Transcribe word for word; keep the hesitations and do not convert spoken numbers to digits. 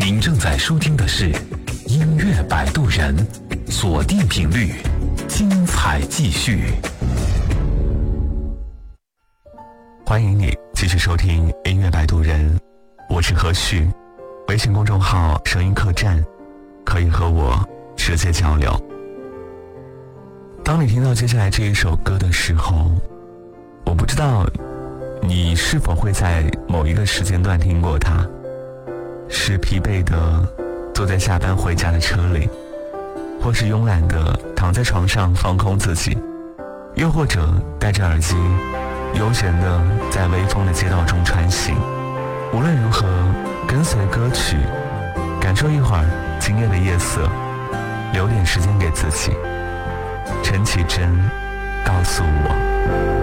您正在收听的是音乐摆渡人，锁定频率，精彩继续。欢迎你继续收听音乐摆渡人，我是何旭。微信公众号声音客栈，可以和我直接交流。当你听到接下来这一首歌的时候，我不知道你是否会在某一个时间段听过它，是疲惫的坐在下班回家的车里，或是慵懒的躺在床上放空自己，又或者戴着耳机悠闲的在微风的街道中穿行。无论如何，跟随歌曲，感受一会儿今夜的夜色，留点时间给自己。陈绮贞，告诉我。